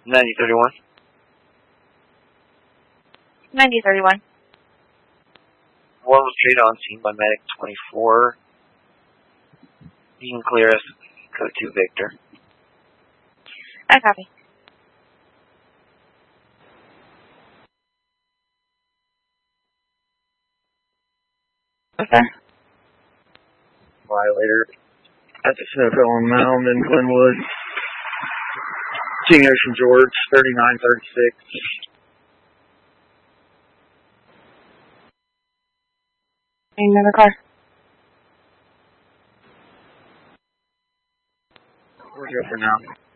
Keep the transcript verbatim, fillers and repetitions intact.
ninety thirty-one. ninety thirty-one. One was treated on scene by medic twenty-four. You can clear us. Code two Victor. I copy. Okay. Violator at the Snowfell on Mound in Glenwood. King Ocean George, thirty-nine thirty-six. Another car. We're good for now.